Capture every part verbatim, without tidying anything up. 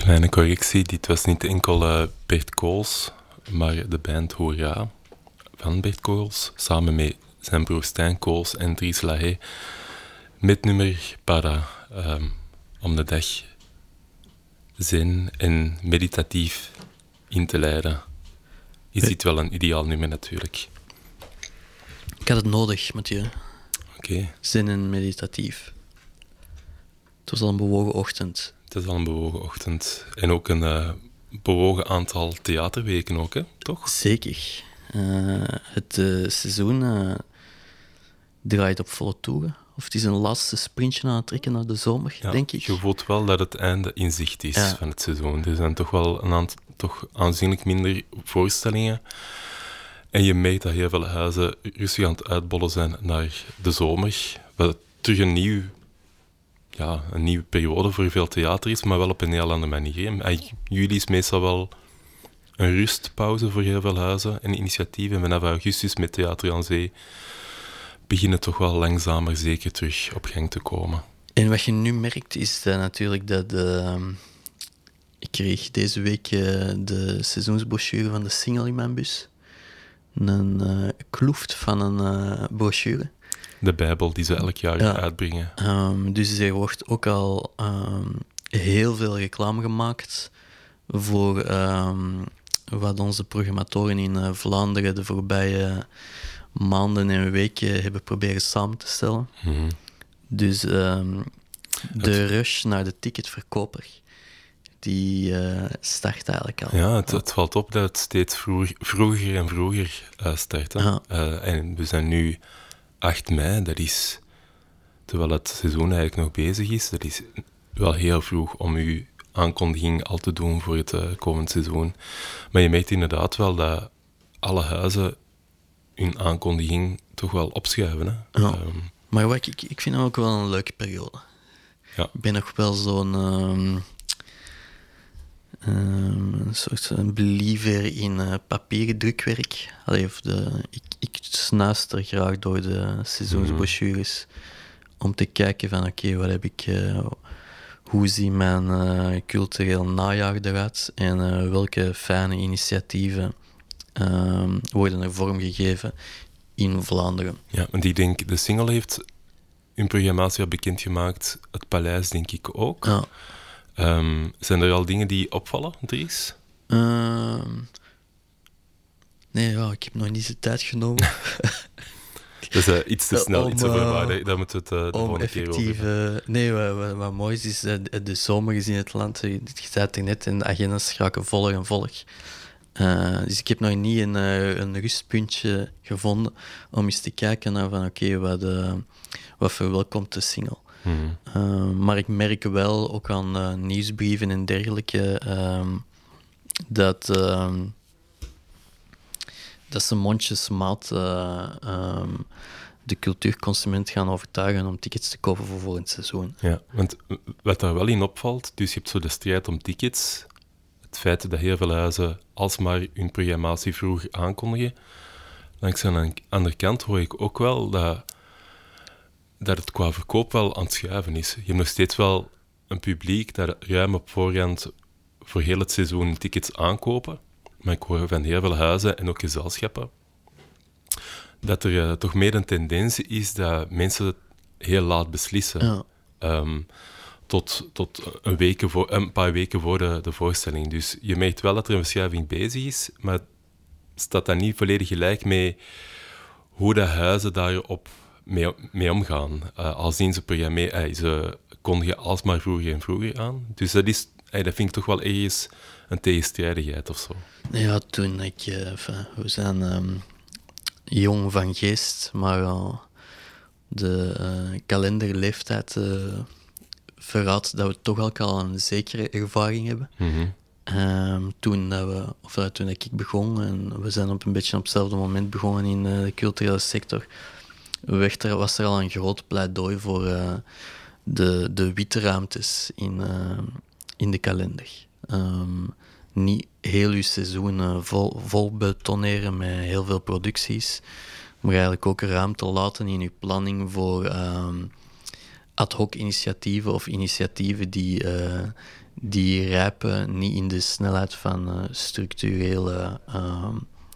Kleine correctie, dit was niet enkel uh, Bert Kools, maar de band Hoera van Bert Kools, samen met zijn broer Stijn Kools en Dries Lahey, met nummer Para, um, om de dag zen en meditatief in te leiden. Is dit wel een ideaal nummer natuurlijk. Ik had het nodig, Mathieu. Oké. Okay. Zen en meditatief. Het was al een bewogen ochtend. Het is al een bewogen ochtend. En ook een uh, bewogen aantal theaterweken ook, hè? Toch? Zeker. Uh, het uh, seizoen uh, draait op volle toeren. Of het is een laatste sprintje aan het trekken naar de zomer, ja, denk ik. Je voelt wel dat het einde in zicht is ja. van het seizoen. Er zijn toch wel een aantal, toch aanzienlijk minder voorstellingen. En je merkt dat heel veel huizen rustig aan het uitbollen zijn naar de zomer. Wat terug een nieuw... Ja, een nieuwe periode voor veel theater is, maar wel op een heel andere manier. Juli is meestal wel een rustpauze voor heel veel huizen en initiatieven. En vanaf augustus met Theater aan Zee beginnen toch wel langzamer zeker terug op gang te komen. En wat je nu merkt is dat natuurlijk dat... Uh, ik kreeg deze week uh, de seizoensbrochure van de Single in mijn bus. Een uh, kloeft van een uh, brochure. De Bijbel die ze elk jaar ja. uitbrengen. Um, dus er wordt ook al um, heel veel reclame gemaakt voor um, wat onze programmatoren in uh, Vlaanderen de voorbije maanden en weken hebben proberen samen te stellen. Mm-hmm. Dus um, de het... rush naar de ticketverkoper, die uh, start eigenlijk al. Ja, het, het valt op dat het steeds vroeg, vroeger en vroeger uh, start. Hè? Ja. Uh, en we zijn nu acht mei, dat is, terwijl het seizoen eigenlijk nog bezig is, dat is wel heel vroeg om uw aankondiging al te doen voor het uh, komend seizoen. Maar je merkt inderdaad wel dat alle huizen hun aankondiging toch wel opschuiven. Hè? Ja. Um, maar wat, ik, ik vind het ook wel een leuke periode. Ja. Ik ben nog wel zo'n um, um, een soort een believer in uh, papieren drukwerk. Allee, of de, ik, ik snuister graag door de seizoensbrochures mm. om te kijken van oké, okay, wat heb ik... Uh, hoe ziet mijn uh, cultureel najaar eruit en uh, welke fijne initiatieven uh, worden er vormgegeven in Vlaanderen. Ja, want ik denk, de Single heeft hun programmatie al bekendgemaakt, het Paleis denk ik ook. Ja. Um, zijn er al dingen die opvallen, Dries? Uh, nee, ja, ik heb nog niet de tijd genomen. Dat is uh, iets te snel, om, iets over waar. Daar moeten we het uh, de volgende keer over hebben. Nee, wat, wat, wat mooi is, is uh, de zomer is in het land. Je zei het er net, en de agendas raken voller en voller. Uh, dus ik heb nog niet een, uh, een rustpuntje gevonden om eens te kijken naar van oké, okay, wat, uh, wat verwelkomt de Single. Mm-hmm. Uh, maar ik merk wel, ook aan uh, nieuwsbrieven en dergelijke, uh, dat... Uh, dat ze mondjesmaat uh, um, de cultuurconsument gaan overtuigen om tickets te kopen voor volgend seizoen. Ja, want wat daar wel in opvalt, dus je hebt zo de strijd om tickets, het feit dat heel veel huizen alsmaar hun programmatie vroeg aankondigen. Langs aan de andere kant hoor ik ook wel dat, dat het qua verkoop wel aan het schuiven is. Je hebt nog steeds wel een publiek dat ruim op voorhand voor heel het seizoen tickets aankopen. Maar ik hoor van heel veel huizen en ook gezelschappen dat er uh, toch meer een tendens is dat mensen het heel laat beslissen. Ja. Um, tot tot een, weken voor, een paar weken voor de, de voorstelling. Dus je merkt wel dat er een verschuiving bezig is, maar staat dat niet volledig gelijk met hoe de huizen daarop mee, mee omgaan. Uh, al zien ze programmeren, uh, ze kondigen alsmaar vroeger en vroeger aan. Dus dat, is, uh, dat vind ik toch wel ergens een tegenstrijdigheid of zo. Ja, toen ik... Uh, enfin, we zijn um, jong van geest, maar uh, de uh, kalenderleeftijd uh, verraadt dat we toch ook al een zekere ervaring hebben. Mm-hmm. Um, toen, dat we, of, uh, toen ik begon, en we zijn op een beetje op hetzelfde moment begonnen in uh, de culturele sector, werd er, was er al een groot pleidooi voor uh, de, de witte ruimtes in, uh, in de kalender. Um, niet heel uw seizoen uh, vol, vol betoneren met heel veel producties, maar eigenlijk ook ruimte laten in uw planning voor um, ad hoc initiatieven of initiatieven die, uh, die rijpen niet in de snelheid van uh, structurele, uh,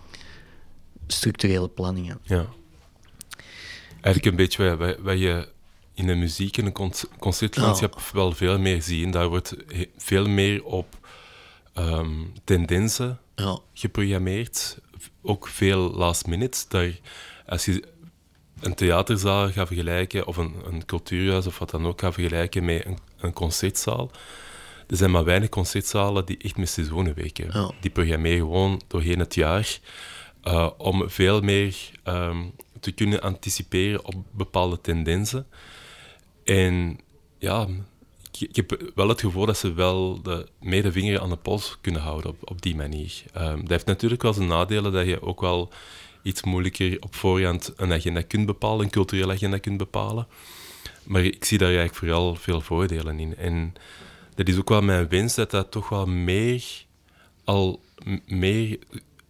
structurele planningen. Ja. Eigenlijk een beetje wat, wat je in de muziek en een concertlandschap oh. wel veel meer ziet. Daar wordt he- veel meer op um, tendensen ja. geprogrammeerd. Ook veel last minute. Daar, als je een theaterzaal gaat vergelijken, of een, een cultuurhuis of wat dan ook gaat vergelijken met een, een concertzaal. Er zijn maar weinig concertzalen die echt met seizoenen werken. Ja. Die programmeren gewoon doorheen het jaar uh, om veel meer um, te kunnen anticiperen op bepaalde tendensen. En ja, ik, ik heb wel het gevoel dat ze wel de medevinger aan de pols kunnen houden op, op die manier. Um, dat heeft natuurlijk wel zijn nadelen dat je ook wel iets moeilijker op voorhand een agenda kunt bepalen, een culturele agenda kunt bepalen. Maar ik zie daar eigenlijk vooral veel voordelen in. En dat is ook wel mijn wens, dat dat toch wel meer, al m- meer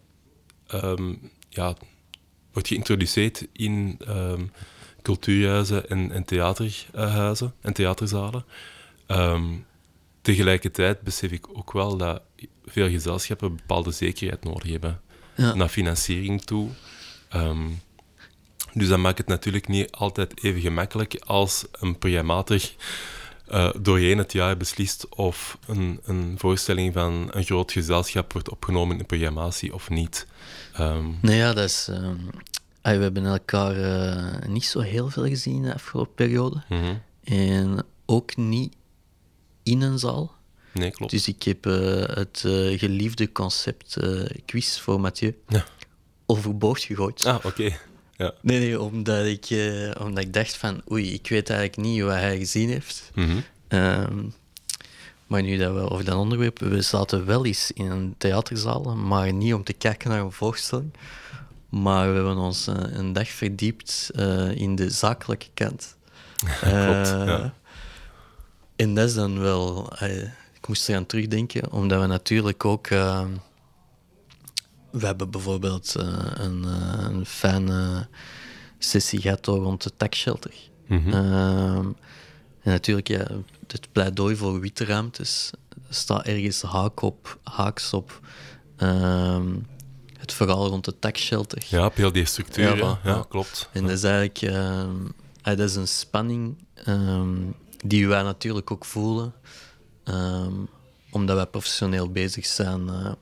um, ja, wordt geïntroduceerd in um, cultuurhuizen en, en theaterhuizen en theaterzalen. Um, tegelijkertijd besef ik ook wel dat veel gezelschappen een bepaalde zekerheid nodig hebben. Ja. Naar financiering toe. Um, dus dat maakt het natuurlijk niet altijd even gemakkelijk als een programmator uh, doorheen het jaar beslist of een, een voorstelling van een groot gezelschap wordt opgenomen in de programmatie of niet. Um, nou ja, dat is... Um, we hebben elkaar uh, niet zo heel veel gezien de afgelopen periode. Mm-hmm. En ook niet in een zaal. Nee, klopt. Dus ik heb uh, het uh, geliefde concept uh, quiz voor Mathieu ja. overboord gegooid. Ah, oké. Okay. Ja. Nee, nee, omdat ik, uh, omdat ik dacht van, oei, ik weet eigenlijk niet wat hij gezien heeft. Mm-hmm. Um, maar nu dat we over dat onderwerp, we zaten wel eens in een theaterzaal, maar niet om te kijken naar een voorstelling. Maar we hebben ons uh, een dag verdiept uh, in de zakelijke kant. Uh, Klopt, ja. En dat is dan wel... Uh, ik moest eraan terugdenken, omdat we natuurlijk ook... Uh, we hebben bijvoorbeeld uh, een, uh, een fijne sessie gehad rond de taxshelter. Mm-hmm. Uh, en natuurlijk, ja, het pleidooi voor witte ruimtes staat ergens haak op, haaks op uh, het verhaal rond de taxshelter. Ja, op heel die structuur, ja, ja, ja, klopt. En dat is eigenlijk... Uh, dat is een spanning um, die wij natuurlijk ook voelen, um, omdat wij professioneel bezig zijn uh,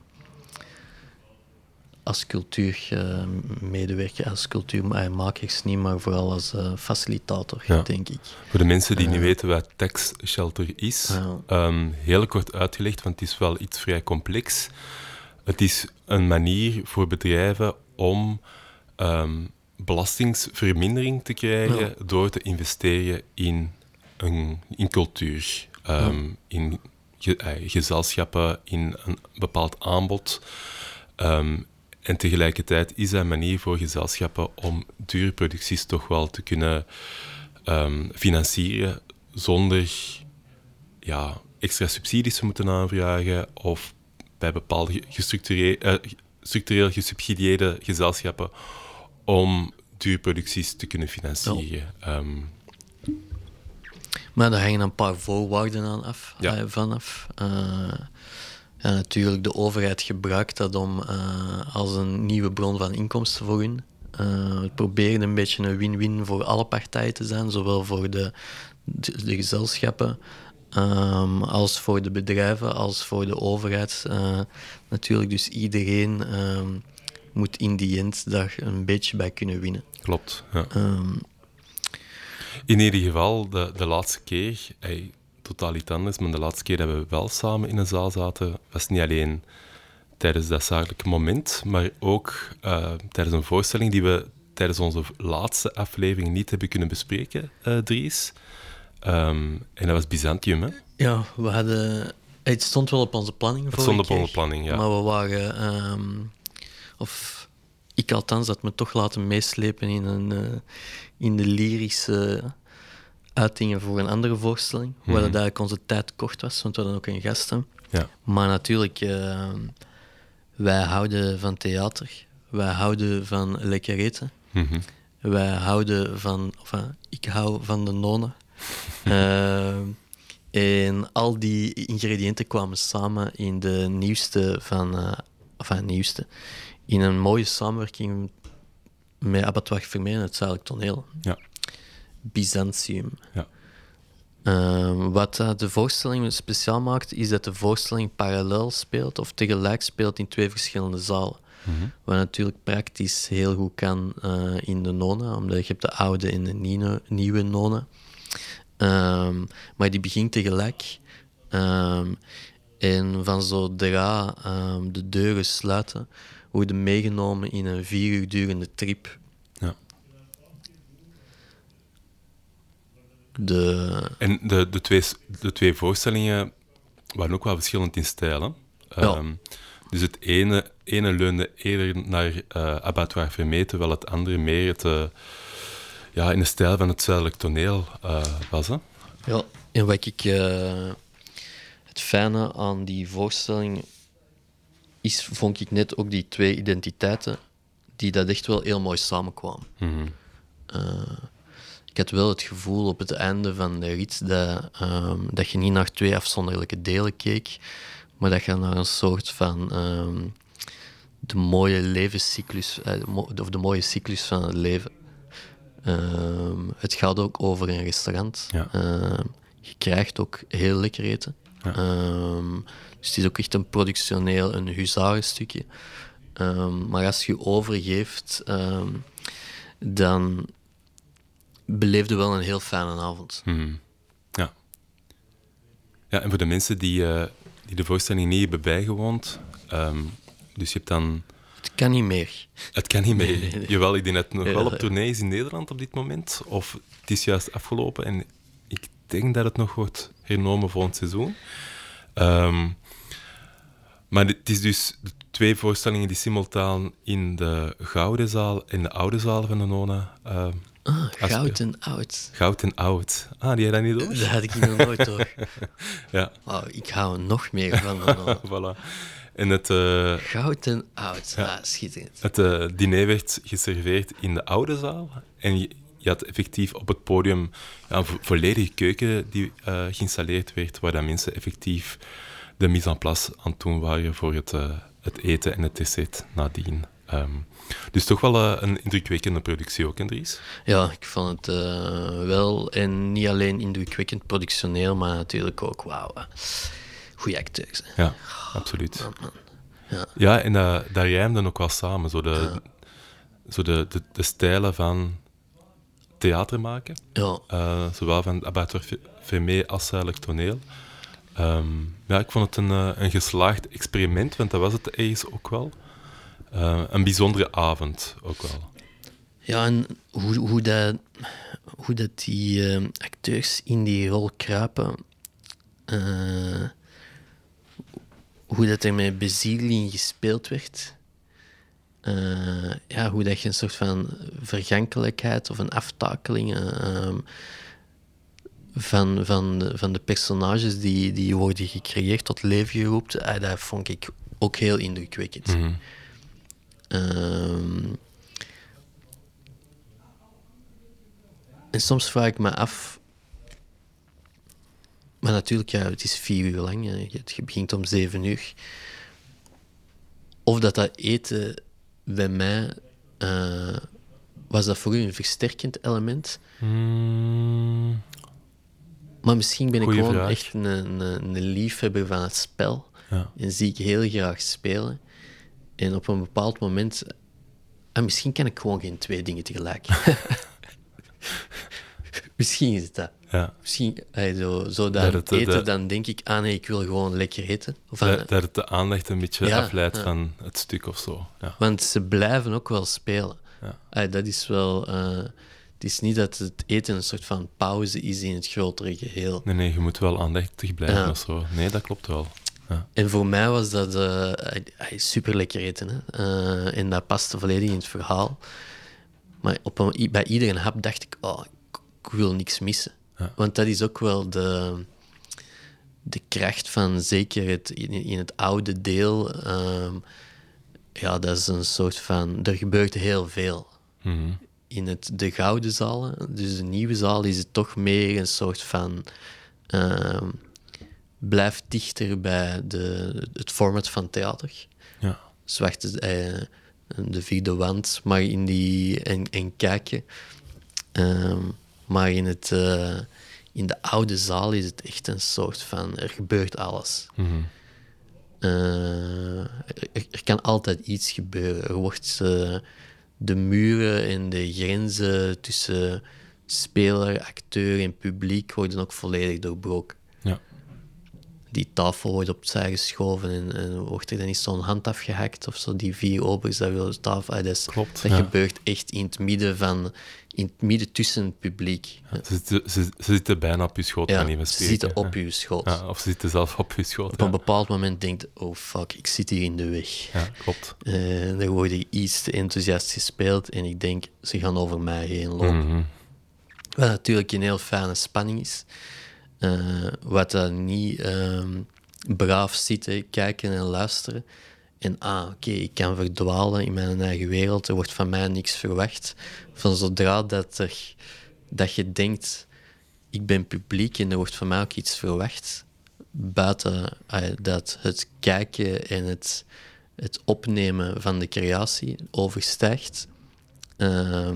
als cultuurmedewerker, uh, als cultuurmakers niet, maar vooral als uh, facilitator, ja. denk ik. Voor de mensen die uh, niet weten wat tax shelter is, uh, um, heel kort uitgelegd, want het is wel iets vrij complex. Het is een manier voor bedrijven om um, belastingsvermindering te krijgen ja. door te investeren in, een, in cultuur, um, ja. in ge, uh, gezelschappen, in een bepaald aanbod. Um, en tegelijkertijd is dat een manier voor gezelschappen om dure producties toch wel te kunnen um, financieren zonder ja, extra subsidies te moeten aanvragen of bij bepaalde gestructure- uh, structureel gesubsidieerde gezelschappen om duurproducties te kunnen financieren. Ja. Um, maar daar hangen een paar voorwaarden aan af, ja. uh, vanaf. Uh, en natuurlijk, de overheid gebruikt dat om uh, als een nieuwe bron van inkomsten voor hun. Uh, we proberen een beetje een win-win voor alle partijen te zijn, zowel voor de, de, de gezelschappen um, als voor de bedrijven, als voor de overheid. Uh, natuurlijk, dus iedereen um, moet in die end daar een beetje bij kunnen winnen. Klopt, ja. Um, in ieder geval, de, de laatste keer... Hey, totaal iets anders, maar de laatste keer dat we wel samen in een zaal zaten, was niet alleen tijdens dat zakelijke moment, maar ook uh, tijdens een voorstelling die we tijdens onze laatste aflevering niet hebben kunnen bespreken, uh, Dries. Um, en dat was Byzantium, hè? Ja, we hadden... Het stond wel op onze planning. Het stond op onze planning, ja. Maar we waren... Um, of ik althans had me toch laten meeslepen in, een, uh, in de lyrische uitingen voor een andere voorstelling. Mm-hmm. Waar dat eigenlijk onze tijd kort was, want we hadden ook een gasten. Ja. Maar natuurlijk, uh, wij houden van theater. Wij houden van lekker eten. Mm-hmm. Wij houden van... Of, uh, ik hou van de nonen. uh, en al die ingrediënten kwamen samen in de nieuwste van... Uh, enfin, nieuwste. In een mooie samenwerking met Abattoir Vermeer en het Zuidelijk Toneel. Ja. Byzantium. Ja. Uh, wat uh, de voorstelling speciaal maakt, is dat de voorstelling parallel speelt of tegelijk speelt in twee verschillende zalen. Mm-hmm. Wat natuurlijk praktisch heel goed kan uh, in de Nona, omdat je hebt de oude en de nieuwe, nieuwe Nona. Um, maar die begint tegelijk. Um, en van zodra um, de deuren sluiten, worden meegenomen in een vier uur durende trip. Ja. De... En de, de, twee, de twee voorstellingen waren ook wel verschillend in stijl. Hè? Ja. Um, dus het ene, ene leunde eerder naar uh, Abattoir Vermeer, terwijl het andere meer het, uh, ja, in de stijl van het Zuidelijk Toneel uh, was. Hè? Ja, en wat ik... Uh, het fijne aan die voorstelling is, vond ik net ook die twee identiteiten, die dat echt wel heel mooi samenkwamen. Mm-hmm. Uh, ik had wel het gevoel op het einde van de rit dat, um, dat je niet naar twee afzonderlijke delen keek, maar dat je naar een soort van um, de mooie levenscyclus, of de mooie cyclus van het leven. Um, het gaat ook over een restaurant. Ja. Uh, je krijgt ook heel lekker eten. Ja. Um, dus het is ook echt een productioneel, een huzarenstukje. Um, maar als je overgeeft, um, dan beleef je wel een heel fijne avond. Hmm. Ja. Ja, en voor de mensen die, uh, die de voorstelling niet hebben bijgewoond, um, dus je hebt dan... Het kan niet meer. Het kan niet meer. Nee, nee, nee. Jawel, ik denk dat het nog Ja, wel op ja. tournee is in Nederland op dit moment. Of het is juist afgelopen en ik denk dat het nog wordt hernomen volgend seizoen. Um, maar het is dus de twee voorstellingen die simultaan in de Gouden Zaal en de Oude Zaal van de Nona uh, Ah, goud afspelen. en oud. Goud en oud. Ah, die had dat niet door? Dat had ik nog nooit door. Ja. Wow, ik hou er nog meer van. Dan Voilà. En het, uh, goud en oud. Ja. Ah, schitterend. het uh, diner werd geserveerd in de Oude Zaal. En je, je had effectief op het podium ja, een vo- volledige keuken die uh, geïnstalleerd werd, waar dan mensen effectief de mise en place aan het doen waren voor het, uh, het eten en het dessert nadien. Um, dus toch wel uh, een indrukwekkende productie ook, Dries? Ja, ik vond het uh, wel. En niet alleen indrukwekkend productioneel, maar natuurlijk ook, wauw. Goeie acteurs. Hè. Ja, absoluut. Man, man. Ja. Ja, en uh, dat rijmde ook wel samen. Zo de, Ja. zo de, de, de stijlen van theater maken. Ja. Uh, zowel van Abattoir Vermeer als Zuidelijk Toneel. Um, ja, ik vond het een, uh, een geslaagd experiment, want dat was het ergens ook wel. Uh, een bijzondere avond ook wel. Ja, en hoe, hoe, dat, hoe dat die uh, acteurs in die rol kruipen, uh, hoe dat er met bezieling gespeeld werd, uh, ja, hoe dat je een soort van vergankelijkheid of een aftakeling uh, van, van, de, van de personages die, die worden gecreëerd tot leven geroepen, uh, dat vond ik ook heel indrukwekkend. Mm-hmm. Um, en soms vraag ik me af, maar natuurlijk, ja, het is vier uur lang, hè. Je, je begint om zeven uur, of dat dat eten bij mij, uh, was dat voor u een versterkend element? Mm, Maar misschien ben ik Goeie gewoon vraag. echt een, een, een liefhebber van het spel ja. en zie ik heel graag spelen. En op een bepaald moment... En misschien kan ik gewoon geen twee dingen tegelijk. Misschien is het dat. Ja. Misschien, hey, zo, zo Dat dat het, eten, dat- dan denk ik, ah nee, ik wil gewoon lekker eten. Of, ah, Dat, dat het de aandacht een beetje Ja, afleidt ja. van het stuk of zo. Ja. want ze blijven ook wel spelen. Ja. Hey, dat is wel... eh, het is niet dat het eten een soort van pauze is in het grotere geheel. Nee, nee, je moet wel aandachtig blijven Ja. of zo. Nee, dat klopt wel. Ja. En voor mij was dat uh, super lekker eten. Hè? Uh, en dat paste volledig in het verhaal. Maar op een, bij iedere hap dacht ik, oh, ik, ik wil niks missen. Ja. Want dat is ook wel de, de kracht van zeker het, in, in het oude deel. Um, ja, dat is een soort van... Er gebeurt heel veel. Mhm. in het, de gouden zalen, dus de nieuwe zaal, is het toch meer een soort van... Uh, blijft dichter bij de, het format van theater. Ja. Zwarte, uh, de vierde wand, maar in die... En, en kijken. Um, maar in, het, uh, in de oude zaal is het echt een soort van... Er gebeurt alles. Mm-hmm. Uh, er, er kan altijd iets gebeuren. Er wordt... Uh, de muren en de grenzen tussen speler, acteur en publiek worden ook volledig doorbroken. Ja. Die tafel wordt opzij geschoven en, en wordt er dan niet zo'n hand afgehakt of zo. Die vier obers, dat wil de tafel... Dat, is, Klopt, dat ja. gebeurt echt in het midden van... In het midden tussen het publiek. Ja, ze, zitten, ze, ze zitten bijna op je schoot. Ja, niet ze zitten op je schoot. Ja, of ze zitten zelf op je schoot. Op ja. een bepaald moment denkt, oh fuck, ik zit hier in de weg. Ja, klopt. Uh, er wordt iets te enthousiast gespeeld en ik denk, ze gaan over mij heen lopen. Mm-hmm. Wat natuurlijk een heel fijne spanning is. Uh, wat dan niet um, braaf zitten, kijken en luisteren. En ah, oké, okay, ik kan verdwalen in mijn eigen wereld. Er wordt van mij niks verwacht. Van zodra dat, er, dat je denkt, ik ben publiek en er wordt van mij ook iets verwacht. Buiten uh, dat het kijken en het, het opnemen van de creatie overstijgt. Uh,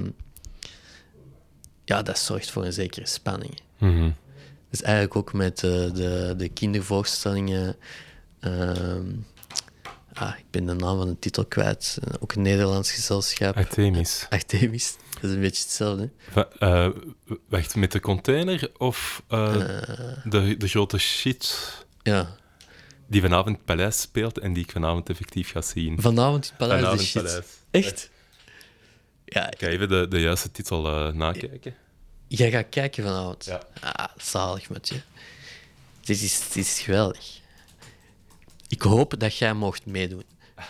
ja, dat zorgt voor een zekere spanning. Mm-hmm. Dus eigenlijk ook met de, de, de kindervoorstellingen... Uh, ah, ik ben de naam van de titel kwijt. Ook een Nederlands gezelschap. Artemis. Artemis. Dat is een beetje hetzelfde. Va- uh, wacht, met de container of uh, uh, de, de grote shit ja. die vanavond in het paleis speelt en die ik vanavond effectief ga zien? Vanavond in het paleis vanavond de shit? Paleis. Echt? Ja. Ik ga even de, de juiste titel uh, nakijken. Jij gaat kijken vanavond? Ja. Ah, zalig met je. Dit is, dit is geweldig. Ik hoop dat jij mocht meedoen.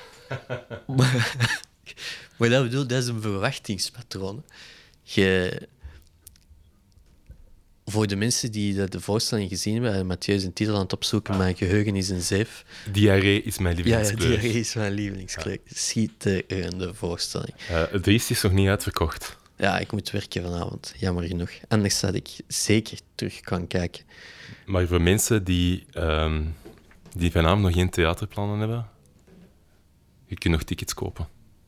maar, maar dat bedoel, dat is een verwachtingspatroon. Je, voor de mensen die de, de voorstelling gezien hebben, Mathieu is een titel aan het opzoeken, mijn geheugen is een zeef. Diarree is mijn Ja, lievelingskleur. ja, diarree is mijn lievelingskleur. Ja. Schitterende voorstelling. Uh, het is is nog niet uitverkocht. Ja, ik moet werken vanavond, jammer genoeg. Anders had ik zeker terug gaan kijken. Maar voor mensen die, um, die vanavond nog geen theaterplannen hebben, je kunt nog tickets kopen.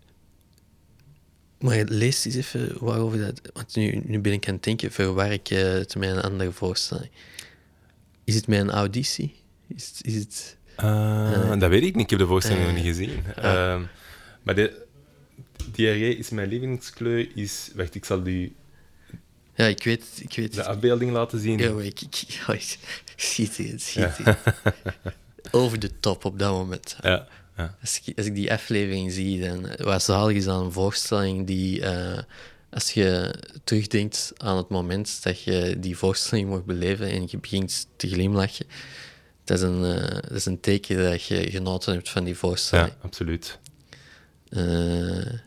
Maar lees eens even waarover dat... Want nu, nu ben ik aan het denken, verwar ik uh, het met een andere voorstelling. Is het met een auditie? Is het... Is het uh, uh, dat weet ik niet, ik heb de voorstelling uh, nog niet gezien. Uh. Uh, maar de diarree is mijn lievelingskleur, is... Wacht, ik zal u... Ja, ik weet... Ik weet de afbeelding laten zien. Ja, maar ik... ik, ik oh, schitterend, schitterend. Ja. Over de top op dat moment. Ja. Ja. Als, ik, als ik die aflevering zie, dan wat zalig is aan een voorstelling die, uh, als je terugdenkt aan het moment dat je die voorstelling mocht beleven en je begint te glimlachen, dat is een, uh, dat is een teken dat je genoten hebt van die voorstelling. Ja, absoluut. Uh, uh,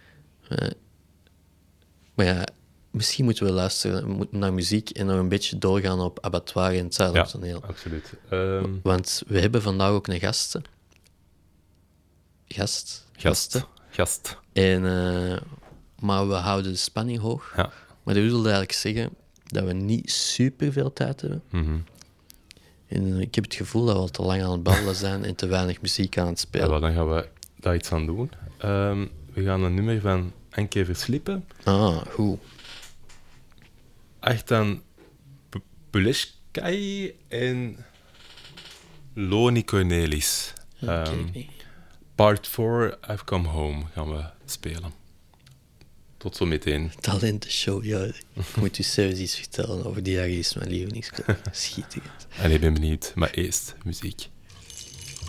maar ja, misschien moeten we luisteren naar muziek en nog een beetje doorgaan op Abattoir en het Zuidelijk Toneel. Ja, absoluut. Um... Want we hebben vandaag ook een gasten. Gast. Gast. Gast. En, uh, maar we houden de spanning hoog. Ja. Maar dat wil eigenlijk zeggen dat we niet super veel tijd hebben. Mm-hmm. En uh, ik heb het gevoel dat we al te lang aan het babbelen zijn en te weinig muziek aan het spelen. Ja, dan gaan we daar iets aan doen. Um, we gaan een nummer van Anke Verslippen. Ah, goed. Achtan Puleshkai en Loni Cornelis. Okay. Um, Part four, I've Come Home, gaan we spelen. Tot zo meteen. Talentenshow, ja. Ik moet u zelfs iets vertellen over die is mijn lievelingsclub. Schitterend. En ik ben benieuwd, maar eerst muziek.